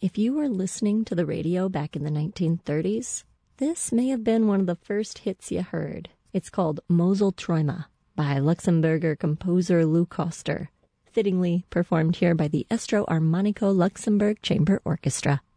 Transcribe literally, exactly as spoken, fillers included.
If you were listening to the radio back in the nineteen thirties, this may have been one of the first hits you heard. It's called Mosel Träume by Luxembourger composer Lou Koster, fittingly performed here by the Estro Armonico Luxembourg Chamber Orchestra.